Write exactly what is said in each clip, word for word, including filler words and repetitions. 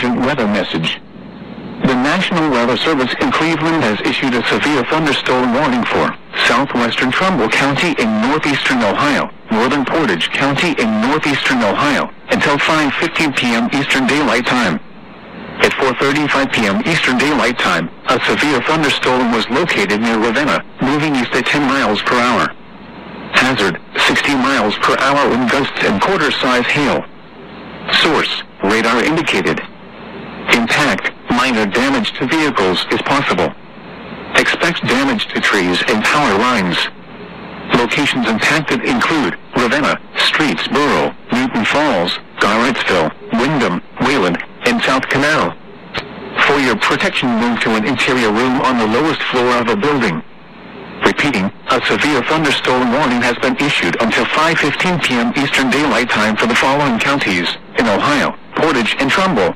emergent weather message. The National Weather Service in Cleveland has issued a severe thunderstorm warning for southwestern Trumbull County in northeastern Ohio, northern Portage County in northeastern Ohio, until five fifteen p.m. Eastern Daylight Time. At four thirty-five p.m. Eastern Daylight Time, a severe thunderstorm was located near Ravenna, moving east at ten miles per hour. Hazard, sixty miles per hour wind gusts and quarter-size hail. Source, radar indicated. Impact, minor damage to vehicles is possible. Expect damage to trees and power lines. Locations impacted include Ravenna, Streetsboro, Newton Falls, Garrettsville, Wyndham, Wayland, and South Canal. For your protection, move to an interior room on the lowest floor of a building. Repeating, a severe thunderstorm warning has been issued until five fifteen p.m. Eastern Daylight Time for the following counties in Ohio, Portage, and Trumbull.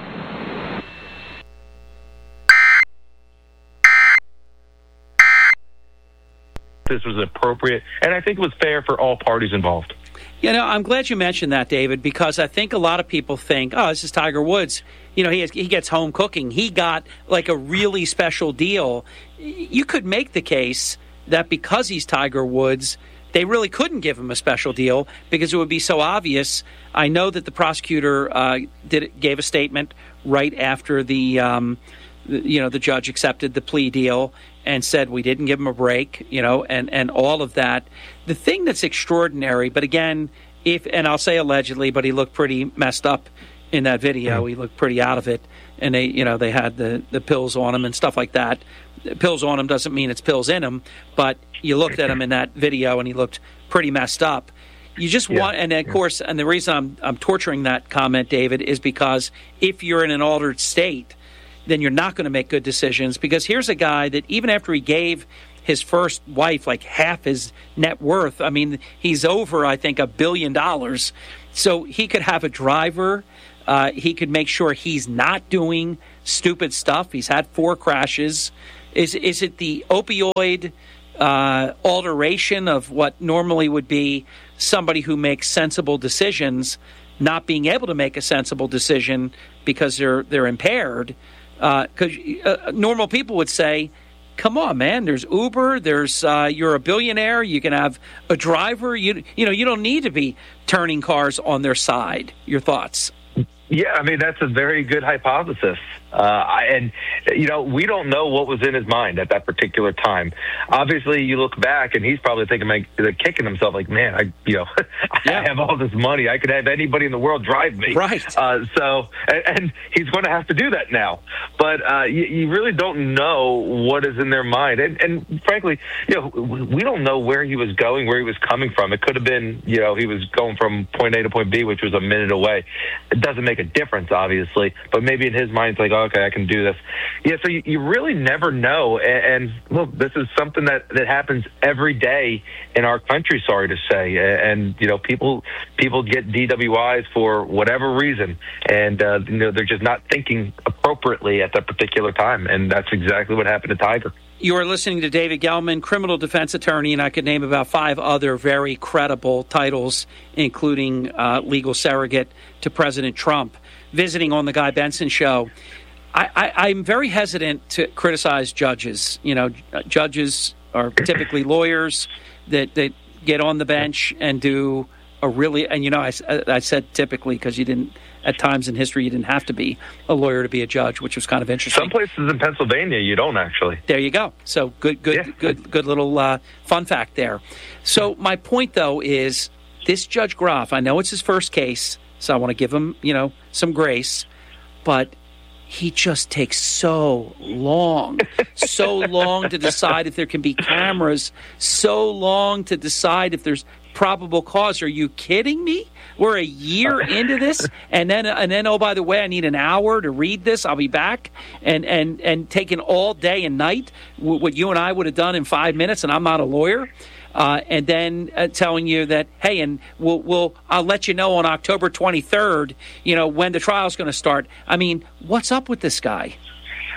This was appropriate, and I think it was fair for all parties involved. You know, I'm glad you mentioned that, David, because I think a lot of people think, oh, this is Tiger Woods. You know, he has, he gets home cooking. He got, like, a really special deal. You could make the case that because he's Tiger Woods, they really couldn't give him a special deal because it would be so obvious. I know that the prosecutor uh, did gave a statement right after the, um, you know, the judge accepted the plea deal and said we didn't give him a break, you know, and, and all of that. The thing that's extraordinary, but again, if and I'll say allegedly, but he looked pretty messed up in that video. He looked pretty out of it, and they, you know, they had the, the pills on him and stuff like that. Pills on him doesn't mean it's pills in him, but you looked at him in that video and he looked pretty messed up. You just yeah. want, and of course, and the reason I'm I'm torturing that comment, David, is because if you're in an altered state, then you're not going to make good decisions. Because here's a guy that even after he gave his first wife like half his net worth, I mean, he's over, I think, a billion dollars. So he could have a driver. Uh, he could make sure he's not doing stupid stuff. He's had four crashes. Is is it the opioid uh, alteration of what normally would be somebody who makes sensible decisions not being able to make a sensible decision because they're they're impaired? Because uh, uh, normal people would say, come on, man, there's Uber, there's uh, you're a billionaire, you can have a driver, you you know, you don't need to be turning cars on their side. Your thoughts? Yeah, I mean, that's a very good hypothesis. Uh, and, you know, we don't know what was in his mind at that particular time. Obviously, you look back, and he's probably thinking, like, kicking himself, like, man, I, you know, yeah. I have all this money. I could have anybody in the world drive me. Right. Uh, so, and, and he's going to have to do that now. But uh, you, you really don't know what is in their mind. And, and frankly, you know, we don't know where he was going, where he was coming from. It could have been, you know, he was going from point A to point B, which was a minute away. It doesn't make a difference, obviously. But maybe in his mind, it's like, oh, okay, I can do this. Yeah, so you, you really never know. And, and look, this is something that, that happens every day in our country, sorry to say. And, you know, people people get D W Is for whatever reason. And, uh, you know, they're just not thinking appropriately at that particular time. And that's exactly what happened to Tiger. You are listening to David Gelman, criminal defense attorney, and I could name about five other very credible titles, including uh, legal surrogate to President Trump, visiting on the Guy Benson Show. I, I, I'm very hesitant to criticize judges. You know, judges are typically lawyers that, that get on the bench and do a really, and you know, I, I said typically because you didn't, at times in history, you didn't have to be a lawyer to be a judge, which was kind of interesting. Some places in Pennsylvania, you don't actually. There you go. So good, good, yeah. good, good little uh, fun fact there. So my point, though, is this Judge Groff, I know it's his first case, so I want to give him, you know, some grace, but he just takes so long, so long to decide if there can be cameras, so long to decide if there's probable cause. Are you kidding me? We're a year into this, and then and then oh, by the way, I need an hour to read this. I'll be back, and and and taking all day and night what you and I would have done in five minutes, and I'm not a lawyer. Uh, and then uh, telling you that, hey, and we'll, we'll I'll let you know on October twenty-third, you know, when the trial's going to start. I mean, what's up with this guy?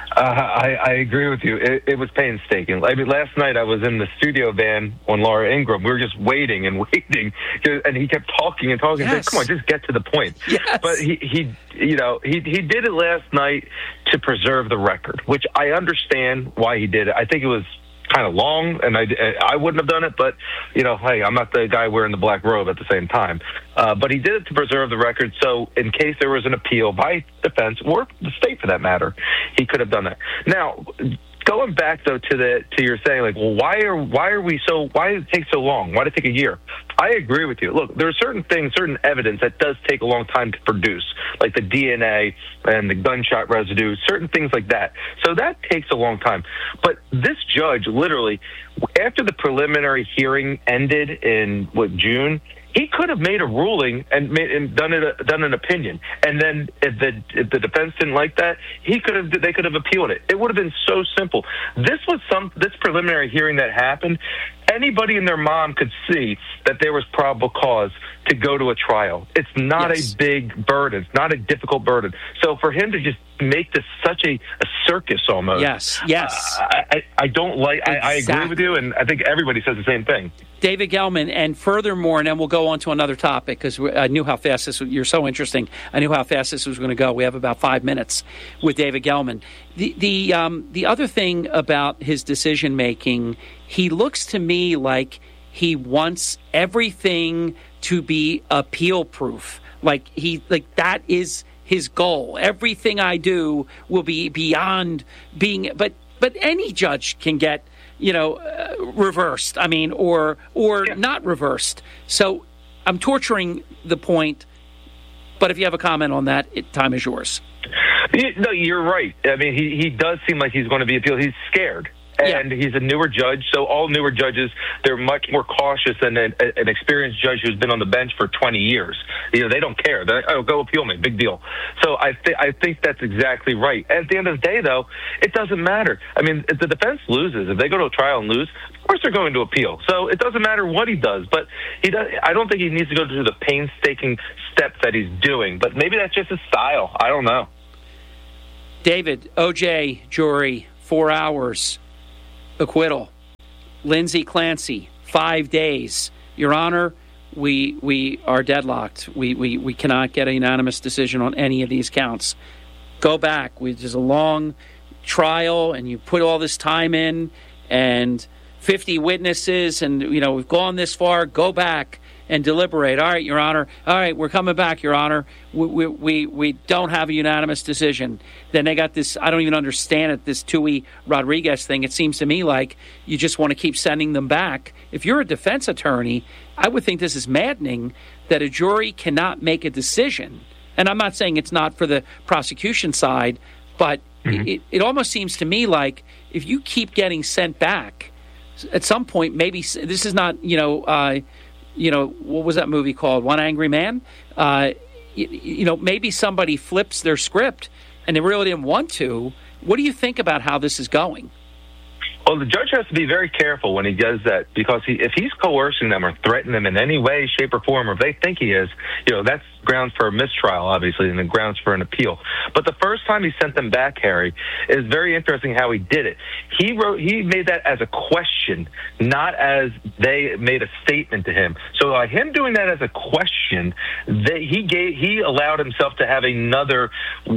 Uh, I, I agree with you. It, it was painstaking. I mean, last night I was in the studio van on Laura Ingraham. We were just waiting and waiting, and he kept talking and talking. Yes. Said, "Come on, just get to the point." Yes. But he, he, you know, he he did it last night to preserve the record, which I understand why he did it. I think it was kind of long, and I, I wouldn't have done it, but, you know, hey, I'm not the guy wearing the black robe at the same time. Uh, but he did it to preserve the record, so in case there was an appeal by defense, or the state for that matter, he could have done that. Now, going back, though, to the to your saying, like, well, why are why are we so, why did it take so long? Why did it take a year? I agree with you. Look, there are certain things, certain evidence that does take a long time to produce, like the D N A and the gunshot residue, certain things like that. So that takes a long time. But this judge, literally, after the preliminary hearing ended in, what, June, he could have made a ruling and, made, and done it, done an opinion. And then if the if the defense didn't like that, he could have they could have appealed it. It would have been so simple. This was some this preliminary hearing that happened. Anybody and their mom could see that there was probable cause to go to a trial. It's not yes. a big burden. It's not a difficult burden. So for him to just make this such a, a circus almost. Yes, yes. Uh, I, I don't like, exactly. I, I agree with you, and I think everybody says the same thing. David Gelman, and furthermore, and then we'll go on to another topic, because I knew how fast this was, you're so interesting. I knew how fast this was going to go. We have about five minutes with David Gelman. The, the, um, the other thing about his decision-making, he looks to me like he wants everything to be appeal-proof. Like he, like that is his goal. Everything I do will be beyond being, but but any judge can get, you know, uh, reversed. I mean, or or yeah. not reversed. So I'm torturing the point. But if you have a comment on that, it, time is yours. No, you're right. I mean, he, he does seem like he's going to be appealed. He's scared. And yeah. he's a newer judge, so all newer judges, they're much more cautious than an, an experienced judge who's been on the bench for twenty years. You know, they don't care. They're like, oh, go appeal me. Big deal. So I, th- I think that's exactly right. At the end of the day, though, it doesn't matter. I mean, if the defense loses, if they go to a trial and lose, of course they're going to appeal. So it doesn't matter what he does. But he does. I don't think he needs to go through the painstaking steps that he's doing. But maybe that's just his style. I don't know. David, O J jury, four hours. Acquittal. Lindsay Clancy, five days. Your Honor, we we are deadlocked. We, we, we cannot get a unanimous decision on any of these counts. Go back. We, there's a long trial, and you put all this time in, and fifty witnesses, and, you know, we've gone this far. Go back and deliberate. All right, Your Honor. All right, we're coming back, Your Honor. We we we, we don't have a unanimous decision. Then they got this, I don't even understand it, this Tui Rodriguez thing. It seems to me like you just want to keep sending them back. If you're a defense attorney, I would think this is maddening that a jury cannot make a decision. And I'm not saying it's not for the prosecution side, but mm-hmm. it, it almost seems to me like if you keep getting sent back, at some point, maybe this is not, you know, uh, you know, what was that movie called? One Angry Man? Uh, you, you know, maybe somebody flips their script and they really didn't want to. What do you think about how this is going? Well, the judge has to be very careful when he does that, because he, if he's coercing them or threatening them in any way, shape, or form, or if they think he is, you know, that's grounds for a mistrial, obviously, and the grounds for an appeal. But the first time he sent them back, Harry, is very interesting how he did it. He wrote, he made that as a question, not as they made a statement to him. So by him doing that as a question, they, he gave, he allowed himself to have another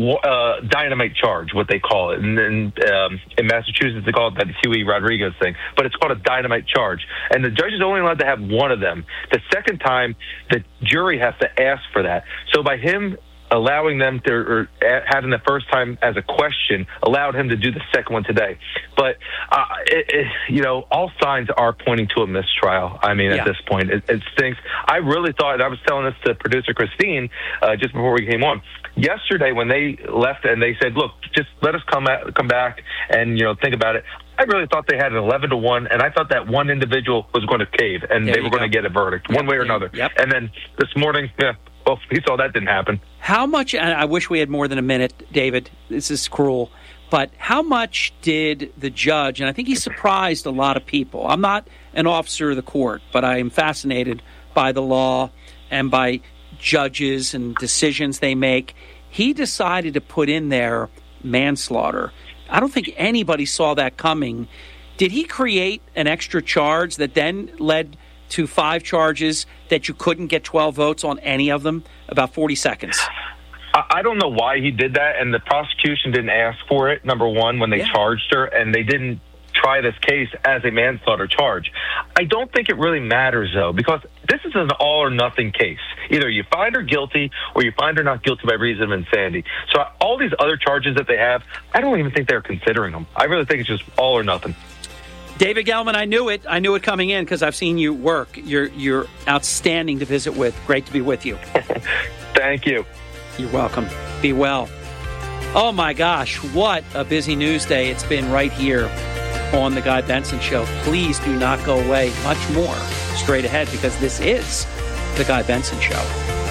uh, dynamite charge, what they call it. And then um, in Massachusetts, they call it that Huey Rodriguez thing, but it's called a dynamite charge. And the judge is only allowed to have one of them. The second time, the jury has to ask for that. So by him allowing them to, or having the first time as a question, allowed him to do the second one today. But, uh, it, it, you know, all signs are pointing to a mistrial. I mean, yeah. at this point, it, it stinks. I really thought, and I was telling this to producer Christine uh, just before we came on, yesterday when they left and they said, look, just let us come at, come back and, you know, think about it. I really thought they had an eleven to one, and I thought that one individual was going to cave, and there they were go. going to get a verdict, yep. one way or another. Yep. And then this morning, yeah, well, he saw that didn't happen. How much, and I wish we had more than a minute, David, this is cruel, but how much did the judge, and I think he surprised a lot of people. I'm not an officer of the court, but I am fascinated by the law and by judges and decisions they make. He decided to put in there manslaughter. I don't think anybody saw that coming. Did he create an extra charge that then led to five charges that you couldn't get twelve votes on any of them? About forty seconds. I don't know why he did that, and the prosecution didn't ask for it, number one, when they yeah. charged her, and they didn't try this case as a manslaughter charge. I don't think it really matters, though, because this is an all-or-nothing case. Either you find her guilty or you find her not guilty by reason of insanity. So all these other charges that they have, I don't even think they're considering them. I really think it's just all or nothing. David Gelman, I knew it. I knew it coming in because I've seen you work. You're, you're outstanding to visit with. Great to be with you. Thank you. You're welcome. Be well. Oh, my gosh. What a busy news day it's been right here on The Guy Benson Show. Please do not go away. Much more straight ahead because this is The Guy Benson Show.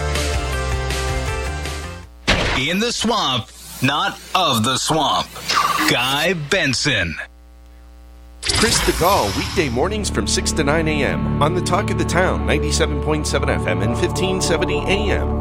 In the swamp, not of the swamp. Guy Benson. Chris the Gall, weekday mornings from six to nine a.m. on the Talk of the Town, ninety-seven point seven F M and fifteen seventy A M.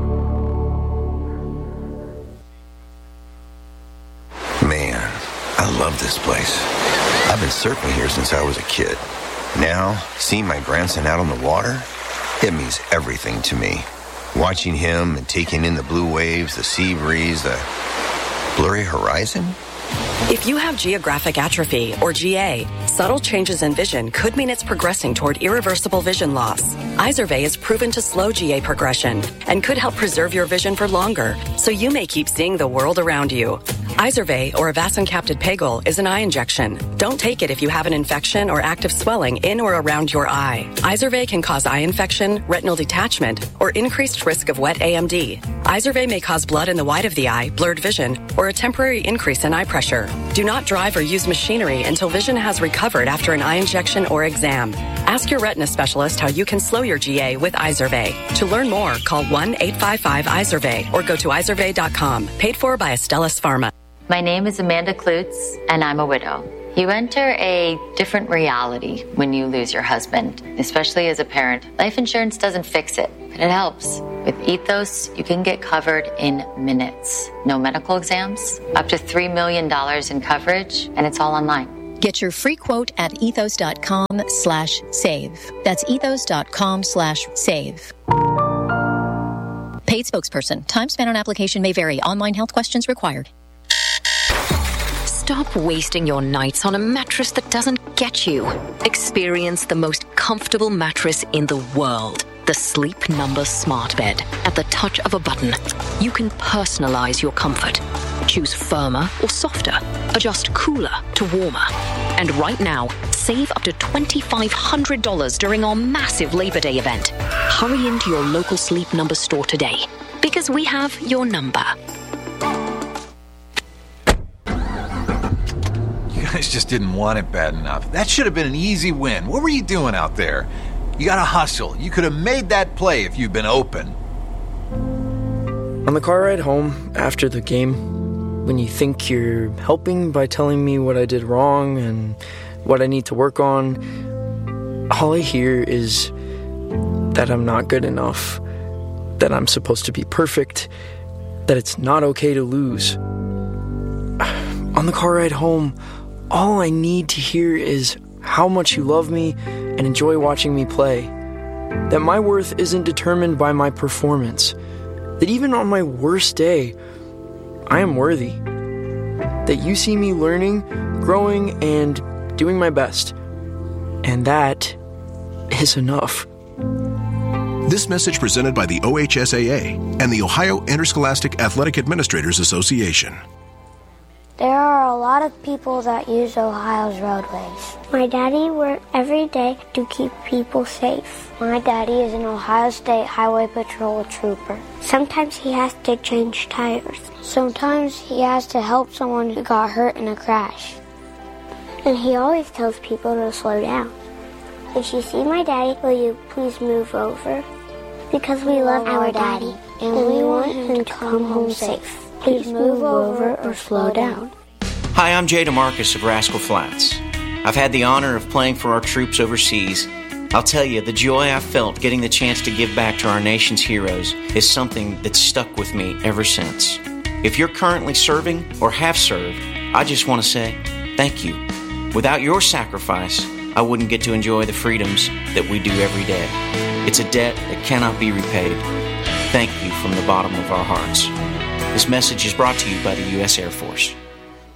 Man, I love this place. I've been surfing here since I was a kid. Now, seeing my grandson out on the water, it means everything to me. Watching him and taking in the blue waves, the sea breeze, the blurry horizon. If you have geographic atrophy, or G A, subtle changes in vision could mean it's progressing toward irreversible vision loss. Izervay is proven to slow G A progression and could help preserve your vision for longer, so you may keep seeing the world around you. Izervay, or avacincaptad pegol, is an eye injection. Don't take it if you have an infection or active swelling in or around your eye. Izervay can cause eye infection, retinal detachment, or increased risk of wet A M D. Izervay may cause blood in the white of the eye, blurred vision, or a temporary increase in eye pressure. Do not drive or use machinery until vision has recovered after an eye injection or exam. Ask your retina specialist how you can slow your G A with Izervay. To learn more, call one eight five five Izervay or go to izervay dot com. Paid for by Astellas Pharma. My name is Amanda Klutz, and I'm a widow. You enter a different reality when you lose your husband, especially as a parent. Life insurance doesn't fix it, but it helps. With Ethos, you can get covered in minutes. No medical exams, up to three million dollars in coverage, and it's all online. Get your free quote at ethos dot com slash save. That's ethos dot com slash save. Paid spokesperson. Time spent on application may vary. Online health questions required. Stop wasting your nights on a mattress that doesn't get you. Experience the most comfortable mattress in the world. The Sleep Number Smart Bed. At the touch of a button, you can personalize your comfort. Choose firmer or softer. Adjust cooler to warmer. And right now, save up to two thousand five hundred dollars during our massive Labor Day event. Hurry into your local Sleep Number store today, because we have your number. You guys just didn't want it bad enough. That should have been an easy win. What were you doing out there? You gotta hustle. You could have made that play if you'd been open. On the car ride home after the game, when you think you're helping by telling me what I did wrong and what I need to work on, all I hear is that I'm not good enough, that I'm supposed to be perfect, that it's not okay to lose. On the car ride home, all I need to hear is how much you love me and enjoy watching me play. That my worth isn't determined by my performance. That even on my worst day, I am worthy. That you see me learning, growing, and doing my best. And that is enough. This message presented by the O H S A A and the Ohio Interscholastic Athletic Administrators Association. There are a lot of people that use Ohio's roadways. My daddy works every day to keep people safe. My daddy is an Ohio State Highway Patrol trooper. Sometimes he has to change tires. Sometimes he has to help someone who got hurt in a crash. And he always tells people to slow down. If you see my daddy, will you please move over? Because we love our daddy, and we want him to come home safe. Please move over or slow down. Hi, I'm Jay DeMarcus of Rascal Flats. I've had the honor of playing for our troops overseas. I'll tell you, the joy I felt getting the chance to give back to our nation's heroes is something that's stuck with me ever since. If you're currently serving or have served, I just want to say thank you. Without your sacrifice, I wouldn't get to enjoy the freedoms that we do every day. It's a debt that cannot be repaid. Thank you from the bottom of our hearts. This message is brought to you by the U S Air Force.